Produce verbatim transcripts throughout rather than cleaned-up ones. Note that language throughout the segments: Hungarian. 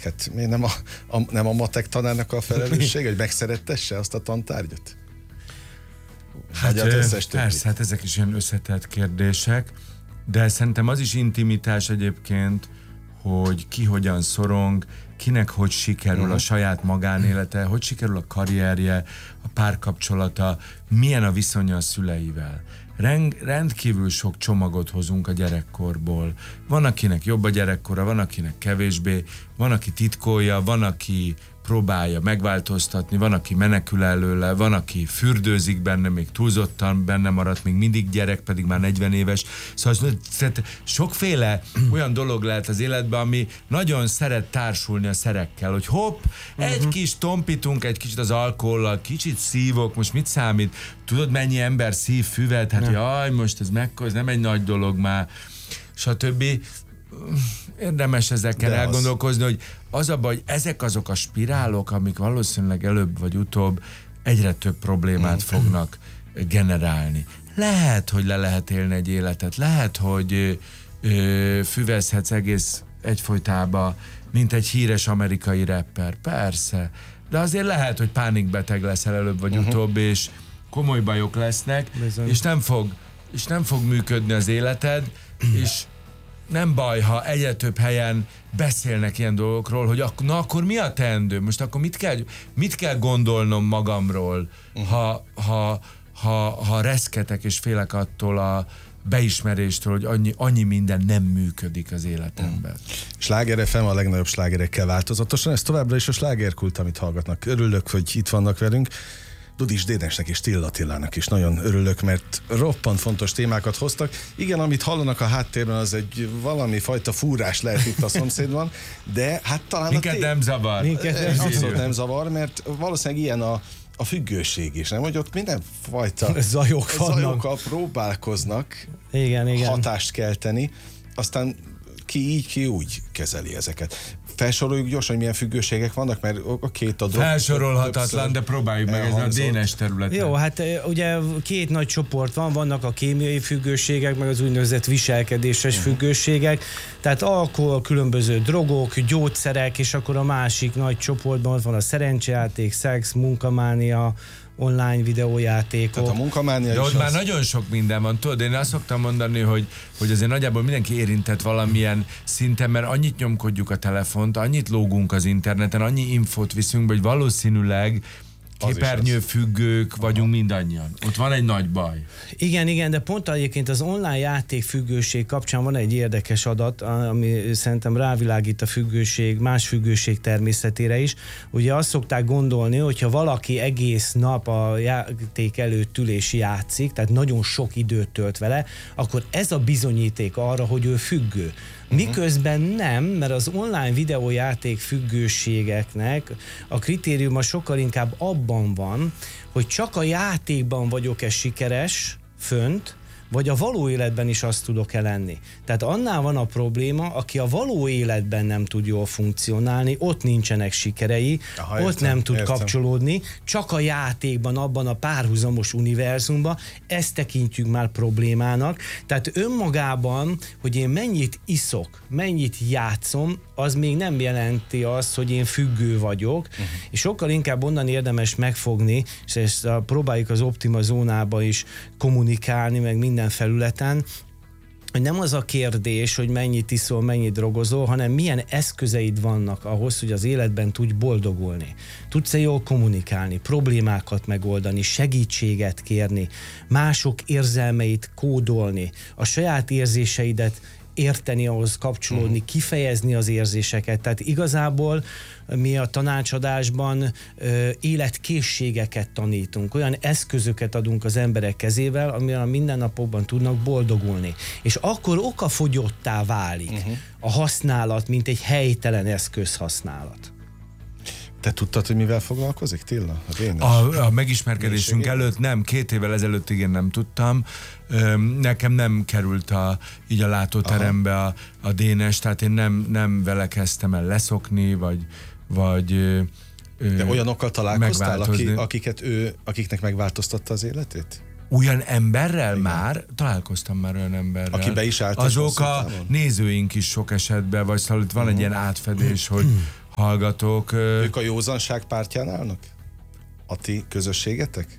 Hát miért nem a, a, nem a matek tanárnak a felelősség, hogy megszerettesse azt a tantárgyat? Hát, persze, hát ezek is ilyen összetett kérdések, de szerintem az is intimitás egyébként, hogy ki hogyan szorong, kinek hogy sikerül uh-huh. a saját magánélete, hogy sikerül a karrierje, a párkapcsolata, milyen a viszonya a szüleivel. Rend, rendkívül sok csomagot hozunk a gyerekkorból. Van, akinek jobb a gyerekkora, van, akinek kevésbé, van, aki titkolja, van, aki próbálja megváltoztatni, van, aki menekül előle, van, aki fürdőzik benne, még túlzottan benne maradt, még mindig gyerek, pedig már negyven éves. Szóval sokféle olyan dolog lehet az életben, ami nagyon szeret társulni a szerekkel, hogy hopp, uh-huh. egy kis tompítunk, egy kicsit az alkohollal, kicsit szívok, most mit számít? Tudod, mennyi ember szív füvet? Hát jaj, most ez mekkora, ez nem egy nagy dolog már, stb. Érdemes ezekkel De elgondolkozni, az... hogy az a baj, hogy ezek azok a spirálok, amik valószínűleg előbb vagy utóbb egyre több problémát mm. fognak generálni. Lehet, hogy le lehet élni egy életet, lehet, hogy ö, füvezhetsz egész egyfolytában, mint egy híres amerikai rapper, persze, de azért lehet, hogy pánikbeteg leszel előbb vagy uh-huh. utóbb, és komoly bajok lesznek, és nem fog, és nem fog működni az életed, és nem baj, ha egyre több helyen beszélnek ilyen dolgokról, hogy ak- na akkor mi a teendő? Most akkor mit kell, mit kell gondolnom magamról, uh-huh. ha, ha, ha, ha reszketek és félek attól a beismeréstől, hogy annyi, annyi minden nem működik az életemben. Uh-huh. Sláger ef em a legnagyobb slágerekkel változatosan, ez továbbra is a slágerkult, amit hallgatnak. Örülök, hogy itt vannak velünk. Dudis Dénesnek és Till Attilának is nagyon örülök, mert roppant fontos témákat hoztak. Igen, amit hallanak a háttérben, az egy valami fajta fúrás lehet itt a szomszédban, de hát talán Minket a té- nem zavar. Minket nem abszolút nem zavar, mert valószínűleg ilyen a, a függőség is, nem? Hogy ott mindenfajta zajok vannak. Zajokkal próbálkoznak igen, igen. hatást kelteni, aztán ki így, ki úgy kezeli ezeket. Felsoroljuk gyorsan, hogy milyen függőségek vannak, mert a két a drog... Felsorolhatatlan, de próbáljuk meg, ez a Dénes területen. Jó, hát ugye két nagy csoport van, vannak a kémiai függőségek, meg az úgynevezett viselkedéses uh-huh. függőségek, tehát alkohol, különböző drogok, gyógyszerek, és akkor a másik nagy csoportban ott van a szerencsejáték, szex, munkamánia, online videójátékok. Tehát a munkamánia De is ott az... már nagyon sok minden van, tudod, én azt szoktam mondani, hogy, hogy azért nagyjából mindenki érintett valamilyen szinten, mert annyit nyomkodjuk a telefont, annyit lógunk az interneten, annyi infót viszünk be, hogy valószínűleg képernyőfüggők vagyunk mindannyian. Ott van egy nagy baj. Igen, igen, de pont egyébként az online játék függőség kapcsán van egy érdekes adat, ami szerintem rávilágít a függőség, más függőség természetére is. Ugye azt szokták gondolni, hogyha valaki egész nap a játék előtt ül és játszik, tehát nagyon sok időt tölt vele, akkor ez a bizonyíték arra, hogy ő függő. Miközben nem, mert az online videójáték függőségeknek a kritériuma sokkal inkább abban van, hogy csak a játékban vagyok-e sikeres, fönt, vagy a való életben is azt tudok-e lenni. Tehát annál van a probléma, aki a való életben nem tud jól funkcionálni, ott nincsenek sikerei, Aha, ott értem, nem tud értem. kapcsolódni, csak a játékban, abban a párhuzamos univerzumban, ezt tekintjük már problémának. Tehát önmagában, hogy én mennyit iszok, mennyit játszom, az még nem jelenti azt, hogy én függő vagyok, uh-huh. és sokkal inkább onnan érdemes megfogni, és ezt próbáljuk az Optima zónába is kommunikálni, meg minden felületen, hogy nem az a kérdés, hogy mennyit iszol, mennyit drogozol, hanem milyen eszközeid vannak ahhoz, hogy az életben tudj boldogulni. Tudsz-e jól kommunikálni, problémákat megoldani, segítséget kérni, mások érzelmeit kódolni, a saját érzéseidet érteni, ahhoz kapcsolódni, kifejezni az érzéseket. Tehát igazából mi a tanácsadásban ö, életkészségeket tanítunk, olyan eszközöket adunk az emberek kezével, amivel a mindennapokban tudnak boldogulni. És akkor okafogyottá válik uh-huh. a használat, mint egy helytelen eszközhasználat. Te tudtad, hogy mivel foglalkozik, Tilla? A, a, a megismerkedésünk Mélységé? előtt nem, két évvel ezelőtt igen nem tudtam. Nekem nem került a, így a látóterembe a, a Dénes, tehát én nem, nem vele kezdtem el leszokni, vagy, vagy De olyanokkal találkoztál, aki, akiket ő, akiknek megváltoztatta az életét? Olyan emberrel igen. már? Találkoztam már olyan emberrel. Aki be is állt. Azok a nézőink is sok esetben, vagy szóval itt van uh-huh. egy ilyen átfedés, hogy hallgatók. Ők a józanság pártján állnak? A ti közösségetek?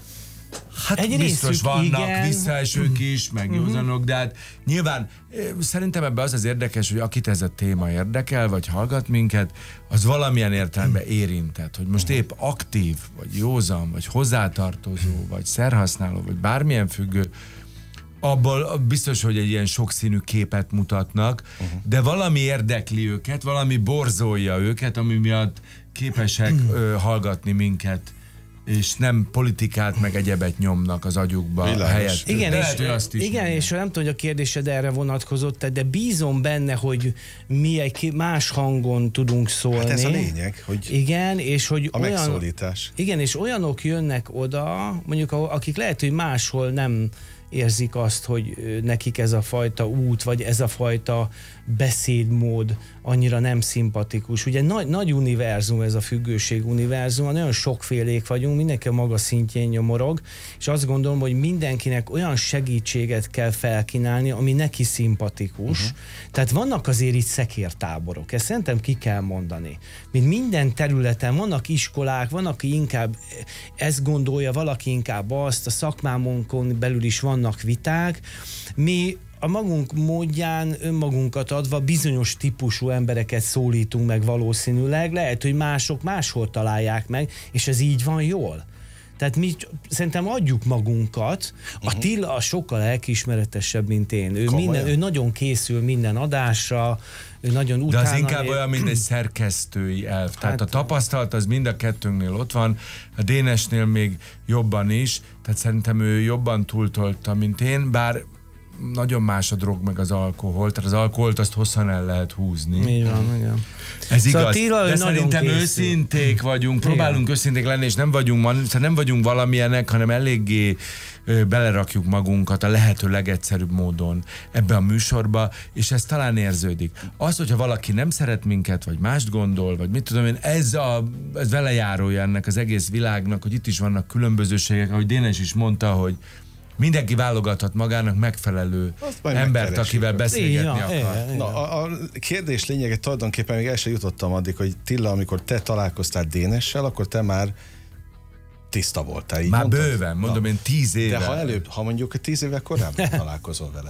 Hát egy biztos részük, vannak igen. visszaesők is, meg uh-huh. józanok, de hát nyilván szerintem ebben az az érdekes, hogy akit ez a téma érdekel, vagy hallgat minket, az valamilyen értelemben érintett, hogy most épp aktív, vagy józan, vagy hozzátartozó, vagy szerhasználó, vagy bármilyen függő, abból biztos, hogy egy ilyen sokszínű képet mutatnak, uh-huh. de valami érdekli őket, valami borzolja őket, ami miatt képesek uh, hallgatni minket, és nem politikát meg egyebet nyomnak az agyukba a helyet. Igen, de és, lehet, azt is igen és nem tudom, hogy a kérdésed erre vonatkozott, de bízom benne, hogy mi egy más hangon tudunk szólni. Hát ez a lényeg, hogy igen, és hogy a olyan, megszólítás. Igen, és olyanok jönnek oda, mondjuk akik lehet, hogy máshol nem érzik azt, hogy nekik ez a fajta út, vagy ez a fajta beszédmód annyira nem szimpatikus. Ugye nagy, nagy univerzum ez a függőség univerzum, nagyon sokfélék vagyunk, mindenki a maga szintjén nyomorog, és azt gondolom, hogy mindenkinek olyan segítséget kell felkínálni, ami neki szimpatikus. Uh-huh. Tehát vannak azért itt szekértáborok, ezt szerintem ki kell mondani. Mint minden területen vannak iskolák, van, aki inkább ezt gondolja, valaki inkább azt, a szakmámunkon belül is vannak viták. Mi a magunk módján önmagunkat adva bizonyos típusú embereket szólítunk meg valószínűleg, lehet, hogy mások máshol találják meg, és ez így van jól. Tehát mi szerintem adjuk magunkat, a uh-huh. Tilla sokkal lelkiismeretesebb, mint én. Ő, minden, ő nagyon készül minden adásra, ő nagyon utána... De az inkább olyan, mint egy szerkesztői elv. Hát, tehát a tapasztalat az mind a kettőnknél ott van, a Dénesnél még jobban is, tehát szerintem ő jobban túltolta, mint én, bár nagyon más a drog meg az alkohol, tehát az alkoholt azt hosszan el lehet húzni. Így van, igen. Ez szóval igaz, Tila, de szerintem készül. Őszinték vagyunk, próbálunk igen. őszinték lenni, és nem vagyunk, nem vagyunk valamilyenek, hanem eléggé ö, belerakjuk magunkat a lehető legegyszerűbb módon ebbe a műsorba, és ez talán érződik. Az, hogyha valaki nem szeret minket, vagy mást gondol, vagy mit tudom én, ez, a, ez velejárója ennek az egész világnak, hogy itt is vannak különbözőségek, ahogy Dénes is mondta, hogy mindenki válogathat magának megfelelő embert, akivel beszélgetni akar. Igen, igen. Na, a, a kérdés lényege tulajdonképpen még el sem jutottam addig, hogy Tilla, amikor te találkoztál Dénessel, akkor te már tiszta voltál. Így már mondtad? Bőven, mondom Na, én tíz éve. De ha előbb, ha mondjuk tíz éve korábban találkozol vele,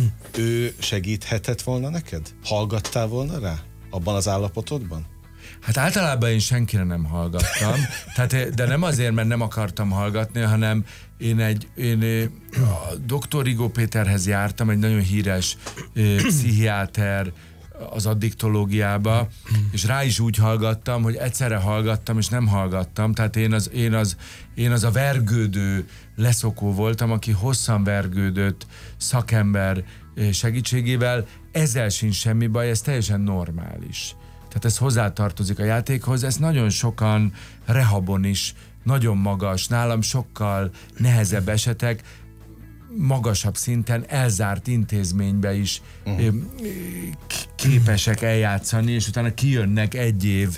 ő segíthetett volna neked? Hallgattál volna rá? Abban az állapotodban? Hát általában én senkire nem hallgattam, tehát, de nem azért, mert nem akartam hallgatni, hanem én egy, én a doktor Rigó Péterhez jártam, egy nagyon híres pszichiáter az addiktológiába, és rá is úgy hallgattam, hogy egyszerre hallgattam, és nem hallgattam, tehát én az, én az, én az a vergődő leszokó voltam, aki hosszan vergődött szakember segítségével, ezzel sincs semmi baj, ez teljesen normális. Tehát ez hozzátartozik a játékhoz, ez nagyon sokan rehabon is, nagyon magas, nálam sokkal nehezebb esetek, magasabb szinten, elzárt intézménybe is uh-huh. képesek eljátszani, és utána kijönnek egy év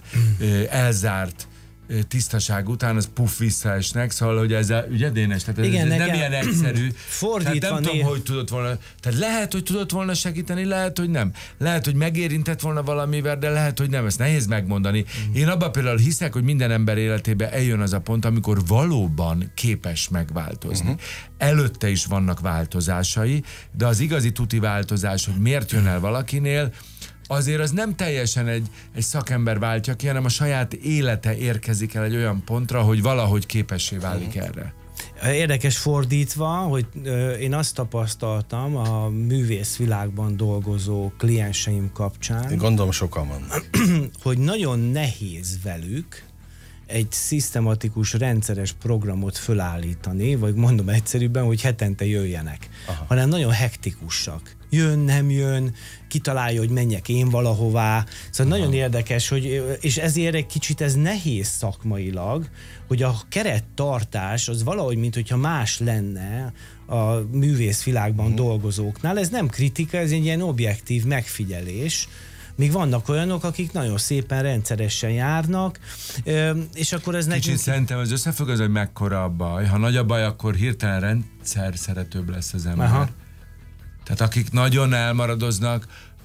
elzárt tisztaság után, az puff visszaesnek, szóval, hogy ez a, ugye Dénes, tehát ez, igen, ez nem ilyen egyszerű. Tehát nem tudom, hogy tudott volna, tehát lehet, hogy tudott volna segíteni, lehet, hogy nem. Lehet, hogy megérintett volna valamivel, de lehet, hogy nem. Ezt nehéz megmondani. Mm. Én abban például hiszek, hogy minden ember életében eljön az a pont, amikor valóban képes megváltozni. Mm-hmm. Előtte is vannak változásai, de az igazi tuti változás, hogy miért jön el valakinél, azért az nem teljesen egy, egy szakember váltja ki, hanem a saját élete érkezik el egy olyan pontra, hogy valahogy képessé válik erre. Érdekes fordítva, hogy ö, én azt tapasztaltam a művészvilágban dolgozó klienseim kapcsán. Én gondolom sokan vannak. Hogy nagyon nehéz velük egy szisztematikus, rendszeres programot fölállítani, vagy mondom egyszerűbben, hogy hetente jöjjenek, Aha. hanem nagyon hektikusak. Jön, nem jön, kitalálja, hogy menjek én valahová. Szóval Aha. nagyon érdekes, hogy, és ezért egy kicsit ez nehéz szakmailag, hogy a kerettartás az valahogy, mint hogyha más lenne a művészvilágban uh-huh. dolgozóknál. Ez nem kritika, ez egy ilyen objektív megfigyelés. Még vannak olyanok, akik nagyon szépen rendszeresen járnak, és akkor ez nekünk... Kicsit szerintem az összefügg az, hogy mekkora a baj. Ha nagy a baj, akkor hirtelen rendszer szeretőbb lesz az ember. Aha. Tehát akik nagyon elmaradoznak,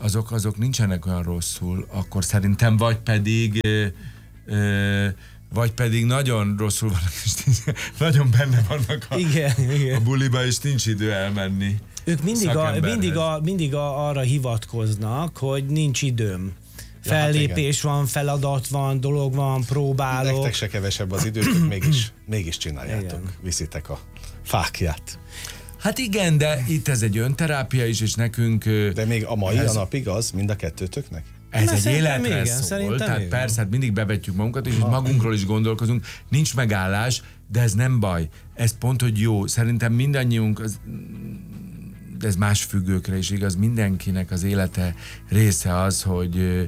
azok, azok nincsenek olyan rosszul, akkor szerintem vagy pedig ö, ö, vagy pedig nagyon rosszul vannak, és nagyon benne vannak a, igen, igen. a buliba, és nincs idő elmenni. Ők mindig, a, mindig, a, mindig a, arra hivatkoznak, hogy nincs időm. Fellépés ja, hát van, feladat van, dolog van, próbálok. Nektek se kevesebb az időtök, mégis, mégis csináljátok. Igen. Viszitek a fákját. Hát igen, de itt ez egy önterápia is, és nekünk... De még a mai ez... a napig az mind a kettőtöknek? Ez Na, egy életre igen, szól, tehát igen. Persze, hát mindig bevetjük magunkat, és magunkról is gondolkozunk. Nincs megállás, de ez nem baj. Ez pont, hogy jó. Szerintem mindannyiunk, az, de ez más függőkre is igaz, mindenkinek az élete része az, hogy ö,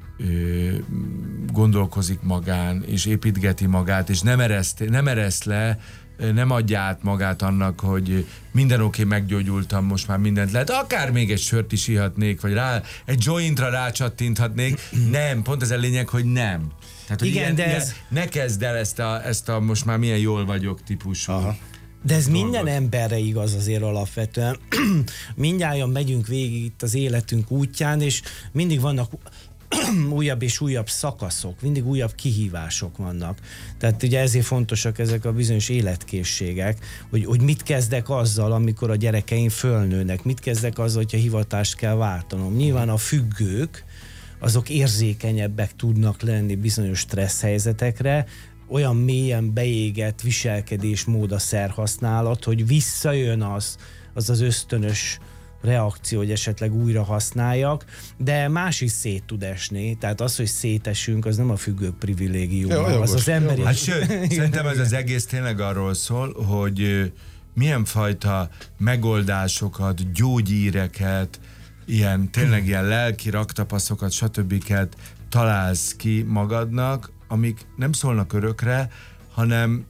ö, gondolkozik magán, és építgeti magát, és nem ereszt, nem ereszt le, nem adja át magát annak, hogy minden oké, okay, meggyógyultam, most már mindent lehet, akár még egy sört is ihatnék, vagy rá, egy jointra rácsattinthatnék. Nem, pont ez a lényeg, hogy nem. Tehát, hogy igen, ilyen, de ilyen, ez... ne kezd el ezt a, ezt a most már milyen jól vagyok típusú. Aha. De ez dolgot. Minden emberre igaz azért alapvetően. Mindnyájan megyünk végig itt az életünk útján, és mindig vannak újabb és újabb szakaszok, mindig újabb kihívások vannak. Tehát ugye ezért fontosak ezek a bizonyos életkészségek, hogy, hogy mit kezdek azzal, amikor a gyerekeim fölnőnek, mit kezdek azzal, hogyha hivatást kell váltanom. Nyilván a függők, azok érzékenyebbek tudnak lenni bizonyos stressz helyzetekre, olyan mélyen beégett viselkedésmód a szerhasználat, hogy visszajön az, az az ösztönös reakció, hogy esetleg újra használjak, de más is szét tud esni. Tehát az, hogy szétesünk, az nem a függők privilégiuma. Jó, az az emberi... Hát sőt, szerintem ez az egész tényleg arról szól, hogy milyen fajta megoldásokat, gyógyíreket, ilyen, tényleg ilyen lelki raktapaszokat, stb. Találsz ki magadnak, amik nem szólnak örökre, hanem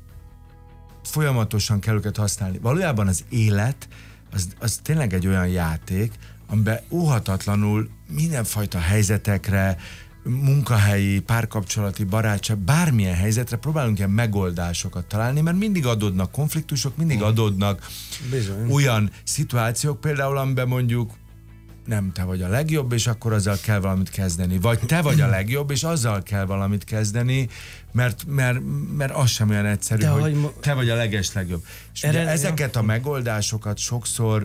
folyamatosan kell őket használni. Valójában az élet Az, az tényleg egy olyan játék, amiben óhatatlanul mindenfajta helyzetekre, munkahelyi, párkapcsolati, barátság, bármilyen helyzetre próbálunk ilyen megoldásokat találni, mert mindig adódnak konfliktusok, mindig adódnak Bizony. olyan szituációk, például amiben mondjuk nem te vagy a legjobb, és akkor azzal kell valamit kezdeni. Vagy te vagy a legjobb, és azzal kell valamit kezdeni, mert, mert, mert az sem olyan egyszerű, hogy, hogy mo- te vagy a legeslegjobb. És ugye ezeket a megoldásokat sokszor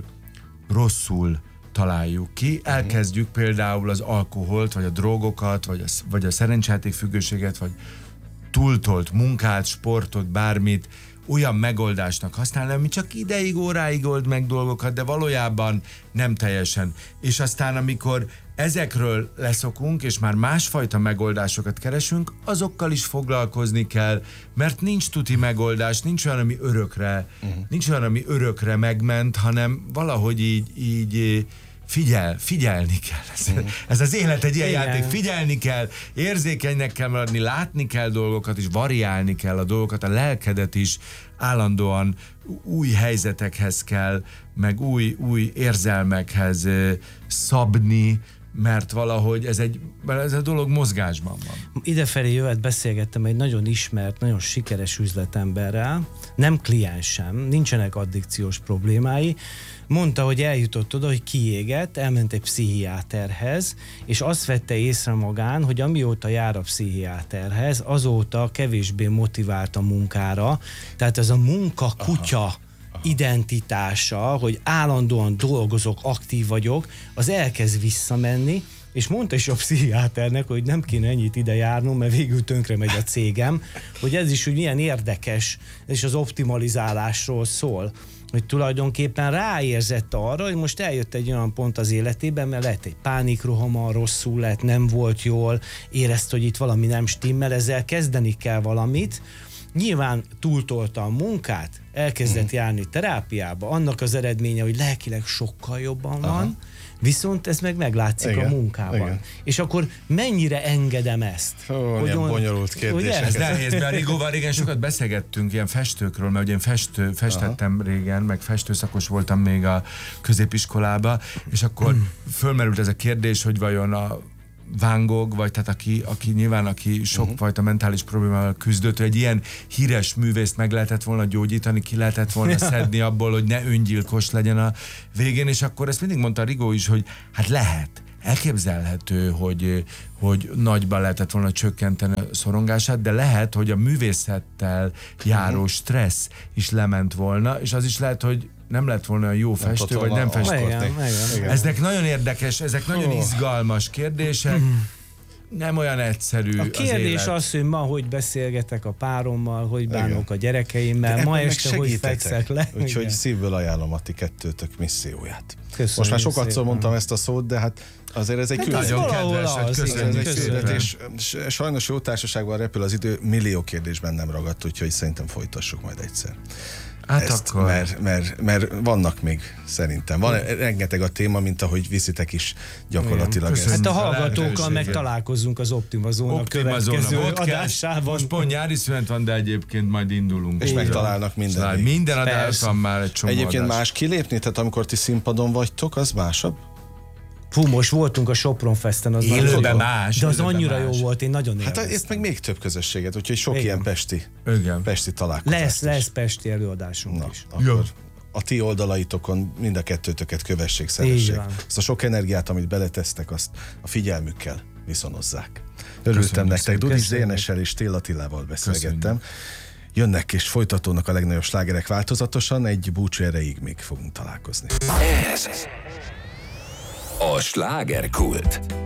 rosszul találjuk ki. Elkezdjük például az alkoholt, vagy a drogokat, vagy a, vagy a szerencsejáték függőséget, vagy túltolt munkát, sportot, bármit, olyan megoldásnak használni, ami csak ideig, óráig old meg dolgokat, de valójában nem teljesen. És aztán, amikor ezekről leszokunk, és már másfajta megoldásokat keresünk, azokkal is foglalkozni kell, mert nincs tuti megoldás, nincs olyan, ami örökre, uh-huh. nincs olyan, ami örökre megment, hanem valahogy így, így figyel, figyelni kell. Ez, uh-huh. ez az élet egy ilyen Igen. játék, figyelni kell, érzékenynek kell maradni, látni kell dolgokat, és variálni kell a dolgokat, a lelkedet is állandóan új helyzetekhez kell, meg új, új érzelmekhez szabni, mert valahogy ez egy, ez a dolog mozgásban van. Idefelé jövet beszélgettem egy nagyon ismert, nagyon sikeres üzletemberrel, nem kliensem, nincsenek addikciós problémái, mondta, hogy eljutott oda, hogy kiégett, elment egy pszichiáterhez, és azt vette észre magán, hogy amióta jár a pszichiáterhez, azóta kevésbé motivált a munkára, tehát ez a munka kutya Aha. identitása, hogy állandóan dolgozok, aktív vagyok, az elkezd visszamenni, és mondta is a pszichiáternek, hogy nem kéne ennyit ide járnom, mert végül tönkre megy a cégem, hogy ez is úgy milyen érdekes, ez is az optimalizálásról szól, hogy tulajdonképpen ráérzett arra, hogy most eljött egy olyan pont az életében, mert lehet egy pánikrohama, rosszul lett, nem volt jól, érezte, hogy itt valami nem stimmel, ezzel kezdeni kell valamit. Nyilván túltolta a munkát, elkezdett járni terápiába, annak az eredménye, hogy lelkileg sokkal jobban van, Aha. viszont ez meg meglátszik igen, a munkában. Igen. És akkor mennyire engedem ezt? Ó, ilyen on... bonyolult kérdés. Ez nehéz, mert Rigóval régen sokat beszélgettünk ilyen festőkről, mert ugye én festő, festettem Aha. régen, meg festőszakos voltam még a középiskolába, és akkor mm. fölmerült ez a kérdés, hogy vajon a Van Gogh, vagy tehát aki, aki nyilván aki sokfajta uh-huh. mentális problémával küzdött, hogy egy ilyen híres művészt meg lehetett volna gyógyítani, ki lehetett volna szedni abból, hogy ne öngyilkos legyen a végén, és akkor ezt mindig mondta Rigó is, hogy hát lehet. elképzelhető, hogy, hogy nagyban lehetett volna csökkenteni a szorongását, de lehet, hogy a művészettel járó stressz is lement volna, és az is lehet, hogy nem lett volna jó festő, vagy nem festő. Ezek nagyon érdekes, ezek nagyon oh. izgalmas kérdések. Nem olyan egyszerű a kérdés az, az, hogy ma hogy beszélgetek a párommal, hogy bánok a gyerekeimmel, ma este hogy fekszek le. Úgyhogy igen. Szívből ajánlom a ti kettőtök misszióját. Köszönjük. Most már sokat szól mondtam ezt a szót, de hát azért ez egy hát küldetés. Nagyon kedves, köszönjük. És sajnos jó társaságban repül az idő, millió kérdésben nem ragadt, úgyhogy szerintem folytassuk majd egyszer. Hát ezt, akkor... mert, mert, mert vannak még szerintem. Van rengeteg a téma, mint ahogy viszitek is gyakorlatilag. Hát a hallgatókkal meg találkozunk az Optima Zóna következő adásában. Most pont nyári szünet van, de egyébként majd indulunk. És megtalálnak minden. Minden adás van már egy csomó Egyébként adás. más kilépni? Tehát amikor ti színpadon vagytok, az másabb? Fú, most voltunk a Sopron Festen, az élőben más. De az annyira más. Jó volt, én nagyon élveztem. Hát ezt meg még több közösséget, úgyhogy sok igen. ilyen pesti, igen. pesti találkozás. Lesz, lesz pesti előadásunk Na, is. Akkor a ti oldalaitokon mind a kettőtöket kövessék, szeressék. Azt a sok energiát, amit beletesztek, azt a figyelmükkel viszonozzák. Örültem nektek, Dudis Dénessel és Téll Attilával beszélgettem. Köszönjük. Jönnek és folytatódnak a legnagyobb slágerek változatosan, egy búcsú erejéig még fogunk találkozni. Ez a slágerkult.